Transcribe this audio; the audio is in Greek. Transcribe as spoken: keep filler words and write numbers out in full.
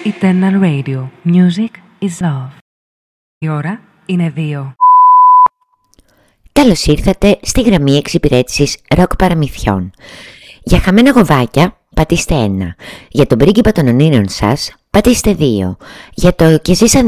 Eternal Radio. Music is love. Η ώρα είναι δύο. Καλώς ήρθατε στη γραμμή εξυπηρέτησης ροκ παραμυθιών. Για χαμένα γοβάκια πατήστε ένα. Για τον πρίγκιπα των ονείρων σας πατήστε δύο. Για το «Και ζήσανε